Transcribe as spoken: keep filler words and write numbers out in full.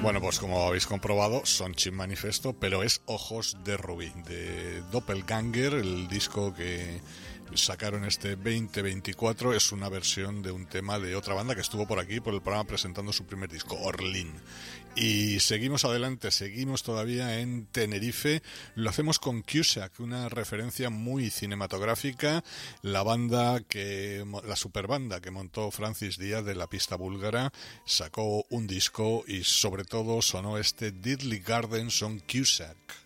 Bueno, pues como habéis comprobado, Sonship Manifesto, pero es Ojos de Rubí, de Doppelganger, el disco que sacaron este veinte veinticuatro, es una versión de un tema de otra banda que estuvo por aquí, por el programa, presentando su primer disco, Orlín. Y seguimos adelante, seguimos todavía en Tenerife, lo hacemos con Cusack, una referencia muy cinematográfica, la banda que, la superbanda que montó Francis Díaz de la pista búlgara, sacó un disco y sobre todo sonó este Diddley Gardens on Cusack.